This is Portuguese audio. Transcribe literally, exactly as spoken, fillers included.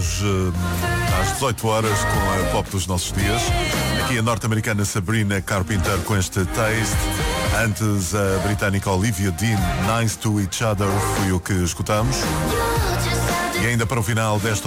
Chegamos uh, às dezoito horas com a pop dos nossos dias. Aqui a norte-americana Sabrina Carpenter com este Taste. Antes a britânica Olivia Dean, Nice to Each Other, foi o que escutamos. E ainda para o final desta